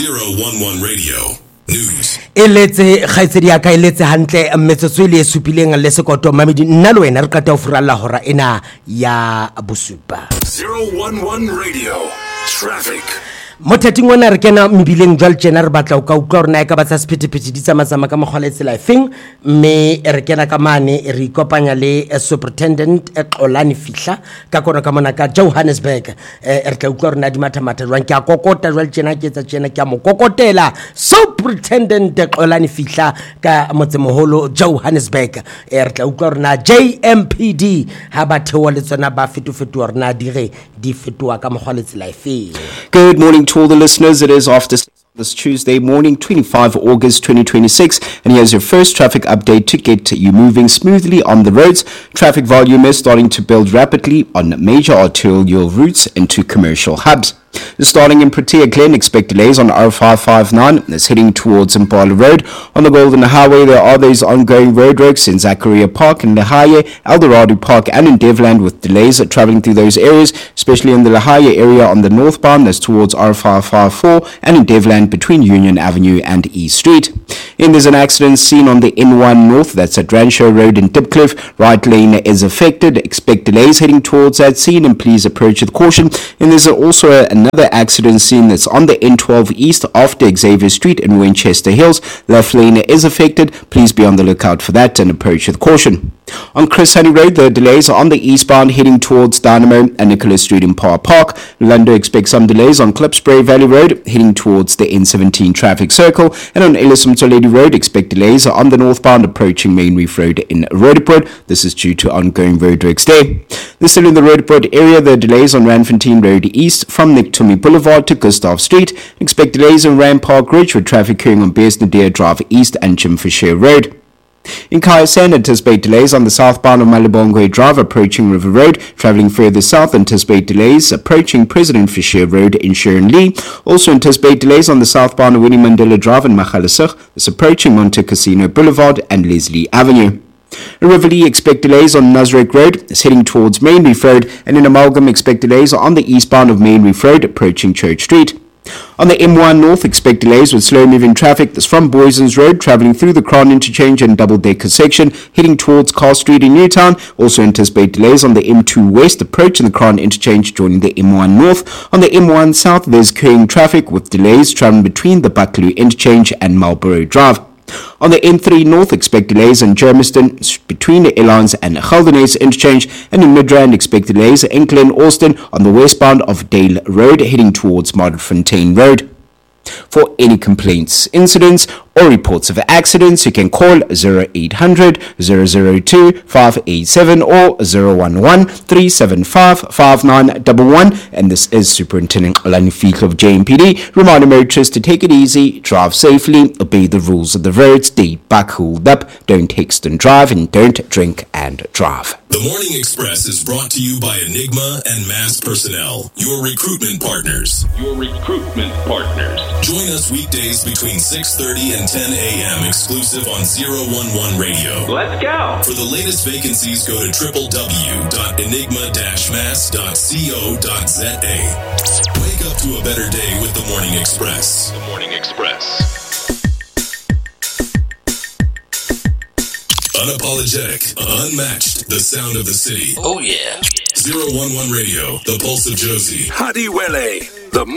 011 Radio. News. Eletse khaitsedi ya ka eletse hantle metsotso le supileng le sekoto mamedi nna le wena re ka ta ofuralla hora ena ya bosupa 011 Radio. Traffic. Mothating wona re kena mebileng jwal tjena re batla o ka utlwa hore na e ka batsa sephethephethe di tsamaya ka mokgwa le tsela efeng mme re kena ka mane re ikopanya le superintendent Xolani Fihla ka kona ka mona ka Johannesburg re tla utlwa hore na di matha jwang ke a kokota jwal tjena ke etsa tjena ke a mo kokotela superintendent Xolani Fihla ka motsemoholo Johannesburg re tla utlwa hore na JMPD ha ba thewa le tsona ba fetofeto hore na dire di fetoa ka mokgwa le tsela efeng. Good morning to all the listeners. It is after this Tuesday morning, 25 August 2026, and here's your first traffic update to get you moving smoothly on the roads. Traffic volume is starting to build rapidly on major arterial routes into commercial hubs. Starting in Protea Glen, expect delays on R559 that's heading towards Impala Road. On the Golden Highway, there are these ongoing roadworks in Zachariah Park and Lahaye, Eldorado Park and in Devland with delays travelling through those areas, especially in the Lahaye area on the northbound that's towards R554 and in Devland between Union Avenue and East Street. And there's an accident seen on the N1 North, that's at Rancho Road in Dipcliff. Right lane is affected. Expect delays heading towards that scene and please approach with caution. And there's also another accident scene that's on the N12 East after Xavier Street in Winchester Hills. Left lane is affected. Please be on the lookout for that and approach with caution. On Chris Honey Road, the delays are on the eastbound heading towards Dynamo and Nicholas Street in Power Park. Lando expects some delays on Klipspray Valley Road heading towards the N17 traffic circle. And on Ellis Mtoledi Road, expect delays on the northbound approaching Main Reef Road in Roodepoort. This is due to ongoing roadworks there. Still in the Roodepoort area, the delays on Randfontein Road East from Nick Boulevard to Gustav Street. Expect delays on Rand Park Ridge with traffic occurring on Bears Nadir Drive East and Jim Fisher Road. In Kayasan, anticipate delays on the southbound of Malibongwe Drive approaching River Road. Travelling further south, anticipate delays approaching President Fisher Road in Sharon Lee. Also anticipate delays on the southbound of Winnie Mandela Drive in Makhalasig. This approaching Monte Casino Boulevard and Leslie Avenue. In Riverlea, expect delays on Nasrec Road, it's heading towards Main Reef Road, and in Amalgam, expect delays on the eastbound of Main Reef Road, approaching Church Street. On the M1 North, expect delays with slow-moving traffic that's from Boysons Road, travelling through the Crown Interchange and Double-Decker section, heading towards Carl Street in Newtown. Also anticipate delays on the M2 West, approaching the Crown Interchange, joining the M1 North. On the M1 South, there's occurring traffic with delays travelling between the Buckaloo Interchange and Marlborough Drive. On the N3 North, expect delays in Germiston between the Elans and Geldenhuys Interchange, and in Midrand, expect delays in Glen Austin on the westbound of Dale Road heading towards Modderfontein Road. For any complaints, incidents, or reports of accidents, you can call 0800 002 587 or 011 375 5911. And this is Superintendent Xolani Fihla of JMPD, reminding motorists to take it easy, drive safely, obey the rules of the road, stay back, hold up, don't text and drive, and don't drink and drive. The Morning Express is brought to you by Enigma and Mass Personnel, your recruitment partners. Join us weekdays between 6:30 and 10 a.m. exclusive on 011 Radio. Let's go! For the latest vacancies, go to www.enigma-mass.co.za. Wake up to a better day with the Morning Express. The Morning Express. Unapologetic, unmatched, the sound of the city. Oh yeah. 011 Radio, the pulse of Josie. Hadi Wele, the